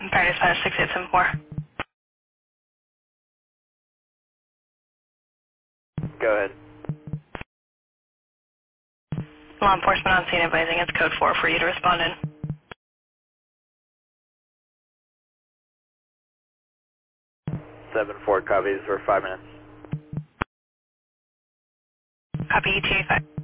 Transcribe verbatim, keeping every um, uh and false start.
Fire dispatch six eight seven four. Go ahead. Law enforcement on scene advising it's code four for you to respond in. seven four copies for five minutes. Copy E T A five.